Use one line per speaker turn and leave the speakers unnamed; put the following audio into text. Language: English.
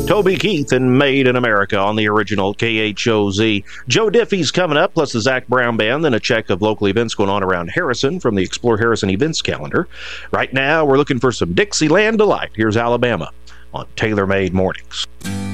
Toby Keith and Made in America on the original KHOZ. Joe Diffie's coming up, plus the Zach Brown Band, then a check of local events going on around Harrison from the Explore Harrison events calendar. Right now, we're looking for some Dixieland Delight. Here's Alabama on Tailor Made Mornings.